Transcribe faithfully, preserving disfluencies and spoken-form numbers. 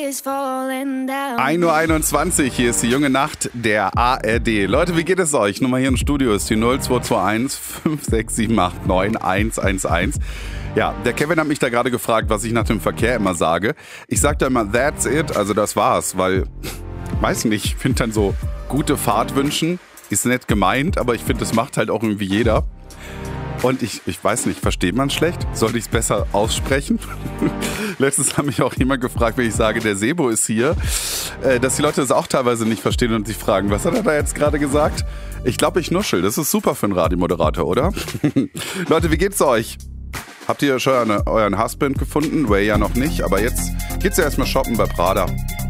ein Uhr einundzwanzig, hier ist die junge Nacht der A R D. Leute, wie geht es euch? Nummer hier im Studio ist die null zwei zwei eins fünf sechs sieben acht neun eins eins eins. Ja, der Kevin hat mich da gerade gefragt, was ich nach dem Verkehr immer sage. Ich sage da immer, that's it, also das war's, weil, weiß nicht, ich finde dann so, gute Fahrt wünschen, ist nett gemeint, aber ich finde, das macht halt auch irgendwie jeder. Und ich, ich weiß nicht, versteht man schlecht? Sollte ich es besser aussprechen? Letztens hat mich auch jemand gefragt, wenn ich sage, der Sebo ist hier, äh, dass die Leute das auch teilweise nicht verstehen und sich fragen, was hat er da jetzt gerade gesagt? Ich glaube, ich nuschel. Das ist super für einen Radiomoderator, oder? Leute, wie geht's euch? Habt ihr schon eine, euren Husband gefunden? Way ja noch nicht, aber jetzt geht's ja erstmal shoppen bei Prada.